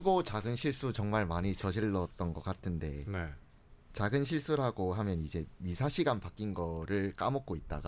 크고 작은 실수 정말 많이 저질렀던 것 같은데 네. 작은 실수라고 하면 이제 미사 시간 바뀐 거를 까먹고 있다가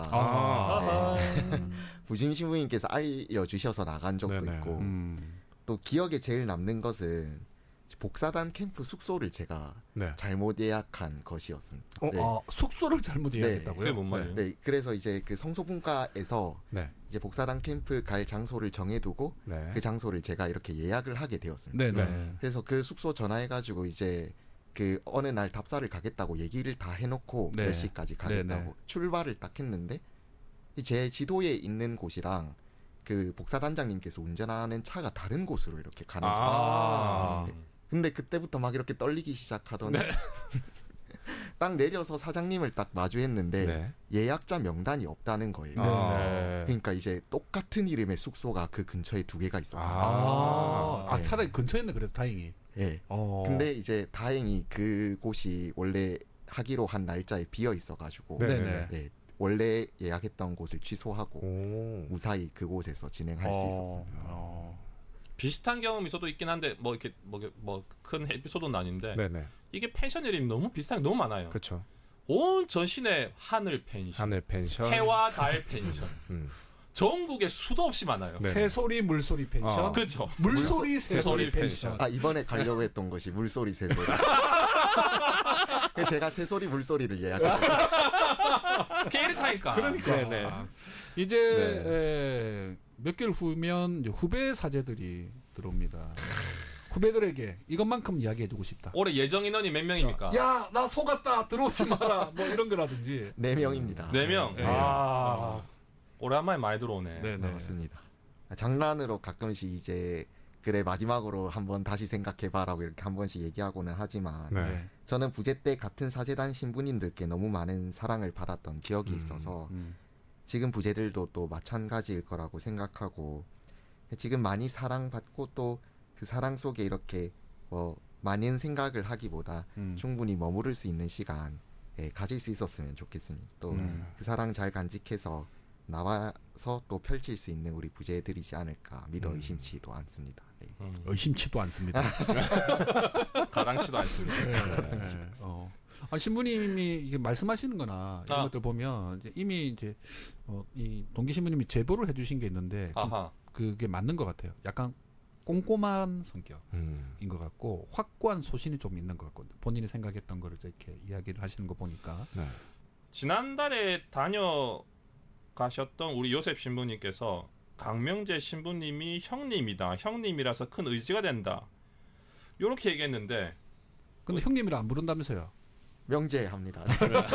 부진 신부님께서 알려주셔서 나간 적도 네네. 있고 또 기억에 제일 남는 것은 복사단 캠프 숙소를 제가 네. 잘못 예약한 것이었습니다. 숙소를 잘못 예약했다고요? 그게 뭔 말이에요? 네, 그래서 이제 그 성소분과에서 네. 이제 복사단 캠프 갈 장소를 정해두고 네. 그 장소를 제가 이렇게 예약을 하게 되었습니다. 네네. 그래서 그 숙소 전화해가지고 이제 그 어느 날 답사를 가겠다고 얘기를 다 해놓고 네. 몇 시까지 가겠다고 네네. 출발을 딱 했는데 제 지도에 있는 곳이랑 그 복사단장님께서 운전하는 차가 다른 곳으로 이렇게 가는 거예요. 근데 그때부터 막 이렇게 떨리기 시작하더니 딱 내려서 사장님을 딱 마주했는데 네. 예약자 명단이 없다는 거예요. 그러니까 이제 똑같은 이름의 숙소가 그 근처에 두 개가 있었어요. 네. 차라리 근처에 있네 그래도 다행히. 예. 근데 이제 다행히 그곳이 원래 하기로 한 날짜에 비어 있어가지고 네네. 네, 원래 예약했던 곳을 취소하고 무사히 그곳에서 진행할 수 있었습니다. 비슷한 경험이 저도 있긴 한데 뭐 이렇게 뭐 큰 에피소드는 아닌데 네네. 이게 펜션 이름이 너무 비슷한 게 너무 많아요. 그렇죠. 온 전신에 하늘 펜션, 하늘 펜션, 해와 달 펜션. 전국에 수도 없이 많아요. 네. 새소리 물소리 펜션. 그렇죠. 물소리 새소리 펜션. 아 이번에 가려고 했던 것이 물소리 새소리. 제가 새소리 물소리를 예약했어요. 캐릭터니까. 그러니까. 네네. 이제 몇 개월 후면 이제 후배 사제들이 들어옵니다. 후배들에게 이것만큼 이야기해주고 싶다. 올해 예정 인원이 몇 명입니까? 야, 나 속았다. 들어오지 마라. 뭐 이런 거라든지. 4명입니다. 4명. 네. 오랜만에 많이 들어오네. 네네. 맞습니다. 장난으로 가끔씩 이제 그래 마지막으로 한번 다시 생각해봐라고 이렇게 한 번씩 얘기하고는 하지만 네. 저는 부제 때 같은 사제단 신부님들께 너무 많은 사랑을 받았던 기억이 있어서 지금 부제들도 또 마찬가지일 거라고 생각하고 지금 많이 사랑받고 또 그 사랑 속에 이렇게 뭐 많은 생각을 하기보다 충분히 머무를 수 있는 시간 가질 수 있었으면 좋겠습니다. 또 그 사랑 잘 간직해서 나와서 또 펼칠 수 있는 우리 부제들이지 않을까 믿어 의심치도 않습니다. 네. 의심치도 않습니다. 가당치도 않습니다. 신부님이 이게 말씀하시는 거나 이런 것들 보면 이미 이제 이 동기 신부님이 제보를 해주신 게 있는데 좀 그게 맞는 것 같아요. 약간 꼼꼼한 성격인 것 같고 확고한 소신이 좀 있는 것 같고 본인이 생각했던 거를 이렇게 이야기를 하시는 거 보니까 지난달에 다녀가셨던 우리 요셉 신부님께서 강명재 신부님이 형님이다. 형님이라서 큰 의지가 된다. 이렇게 얘기했는데 근데 형님이라 안 부른다면서요? 명제합니다.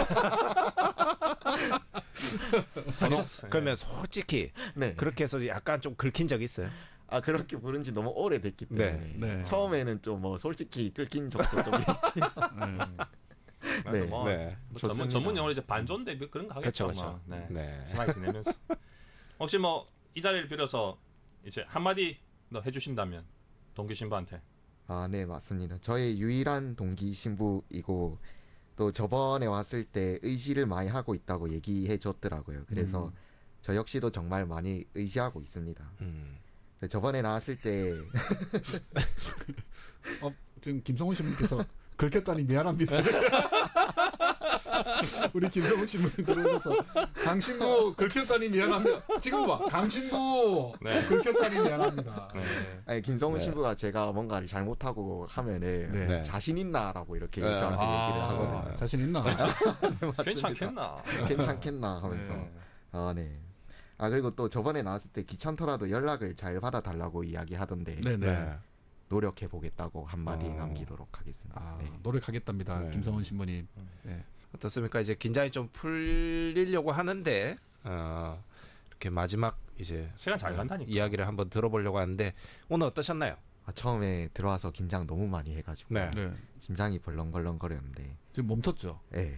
그러면 솔직히 네. 그렇게 해서 약간 좀 긁힌 적 있어요? 아 그렇게 부른 지 너무 오래됐기 때문에 네. 처음에는 좀 뭐 솔직히 긁힌 적도 좀 있지. 네. 뭐 네. 전문 용어로 이제 반존대 그런 거 하겠죠. 그렇죠. 네. 네. 친하게 지내면서 혹시 뭐 이 자리를 빌어서 이제 한마디 더 해주신다면 동기 신부한테. 아, 네, 맞습니다. 저의 유일한 동기 신부이고 또 저번에 왔을 때 의지를 많이 하고 있다고 얘기해 줬더라고요. 그래서 저 역시도 정말 많이 의지하고 있습니다. 저번에 나왔을 때 지금 김성훈 신부님께서 긁혔다니 미안합니다. 우리 김성훈 신부님 들어오셔서 강신구 긁혔다니 미안합니다. 지금 봐, 강신구 긁혔다니 미안합니다. 아니, 김성훈 신부가 제가 뭔가를 잘못하고 하면은 자신 있나라고 이렇게 저한테 얘기를 하거든요. 자신 있나? 괜찮겠나? 괜찮겠나 하면서 네. 그리고 또 저번에 나왔을 때 귀찮더라도 연락을 잘 받아달라고 이야기하던데 노력해 보겠다고 한마디 남기도록 하겠습니다. 네. 노력하겠답니다. 김성훈 신부님. 네. 어떻습니까? 이제 긴장이 좀 풀리려고 하는데 이렇게 마지막 이제 시간 잘 간다니까. 이야기를 한번 들어보려고 하는데 오늘 어떠셨나요? 처음에 들어와서 긴장 너무 많이 해가지고 심장이 벌렁벌렁거렸는데 지금 멈췄죠? 네.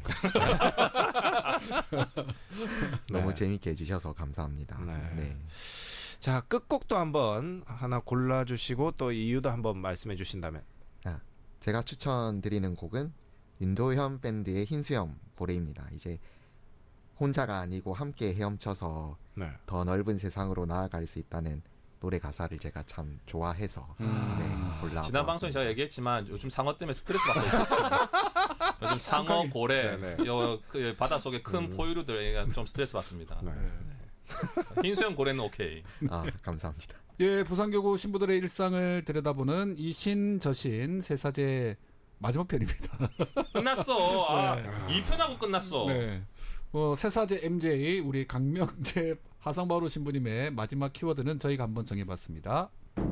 너무 재밌게 해주셔서 감사합니다. 네. 자, 끝곡도 한번 하나 골라주시고 또 이유도 한번 말씀해 주신다면. 제가 추천드리는 곡은 윤도현 밴드의 흰수염 고래입니다. 이제 혼자가 아니고 함께 헤엄쳐서 더 넓은 세상으로 나아갈 수 있다는 노래 가사를 제가 참 좋아해서 네, 골라. 지난 방송에 제가 얘기했지만 요즘 상어 때문에 스트레스 받고 있거든요. 요즘 상어, 고래, 그 바닷속에 큰 포유류들 좀 스트레스 받습니다. 네. 흰수염 고래는 오케이. 아, 감사합니다. 예, 부산교구 신부들의 일상을 들여다보는 이신저신 새사제 마지막 편입니다. 끝났어. 아, 2편하고 끝났어. 네. 새사제 MJ 우리 강명재 하상바로 신부님의 마지막 키워드는 저희가 한번 정해봤습니다.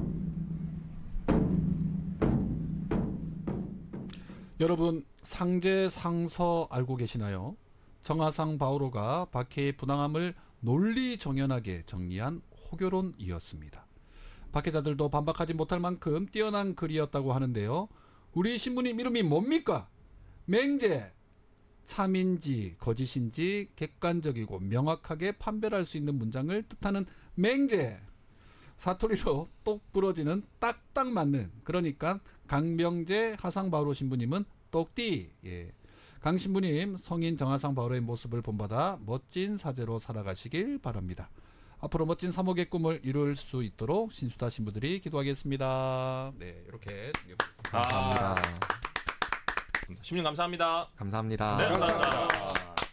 여러분 상제상서 알고 계시나요? 정하상 바오로가 박해의 부당함을 논리정연하게 정리한 호교론이었습니다. 박해자들도 반박하지 못할 만큼 뛰어난 글이었다고 하는데요. 우리 신부님 이름이 뭡니까? 맹제. 참인지 거짓인지 객관적이고 명확하게 판별할 수 있는 문장을 뜻하는 맹제. 사투리로 똑 부러지는 딱딱 맞는, 그러니까 강명재 하상바오로 신부님은 똑띠. 예. 강 신부님 성인 정하상 바오로의 모습을 본받아 멋진 사제로 살아가시길 바랍니다. 앞으로 멋진 사목의 꿈을 이룰 수 있도록 신수다 신부들이 기도하겠습니다. 네, 이렇게 감사합니다. 신부님 감사합니다. 감사합니다. 네, 감사합니다.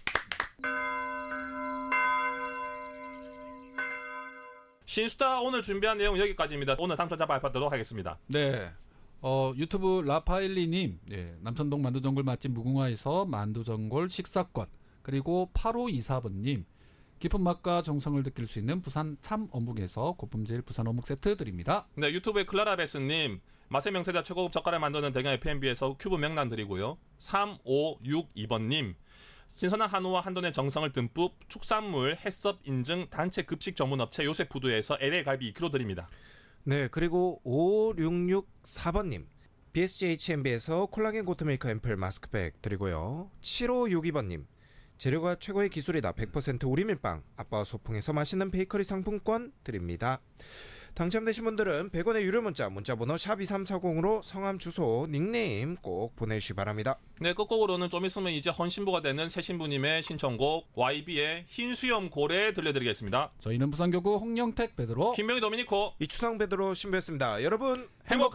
신수다 오늘 준비한 내용 여기까지입니다. 오늘 당첨자 발표하도록 하겠습니다. 네. 유튜브 라파엘리님, 예, 남천동 만두전골 맛집 무궁화에서 만두전골 식사권, 그리고 8524번님, 깊은 맛과 정성을 느낄 수 있는 부산 참 어묵에서 고품질 부산 어묵 세트 드립니다. 네, 유튜브의 클라라베스님, 맛의 명태자 최고급 젓갈을 만드는 대경 FMB에서 큐브 명란 드리고요. 3562번님, 신선한 한우와 한돈의 정성을 듬뿍 축산물 햇섭 인증 단체 급식 전문 업체 요셉푸드에서 LA 갈비 2kg 드립니다. 네, 그리고 5664번님, BSGHMB에서 콜라겐 고트밀크 앰플 마스크팩 드리고요. 7562번님, 재료가 최고의 기술이다 100% 우리밀빵 아빠와 소풍에서 맛있는 베이커리 상품권 드립니다. 당첨되신 분들은 100원의 유료 문자번호 샵 2340으로 성함, 주소, 닉네임 꼭 보내주시기 바랍니다. 네, 끝곡으로는 좀 있으면 이제 헌신부가 되는 새 신부님의 신청곡 YB의 흰수염 고래 들려드리겠습니다. 저희는 부산교구 홍영택 베드로 김명희 도미니코 이추성 베드로 신부였습니다. 여러분 행복한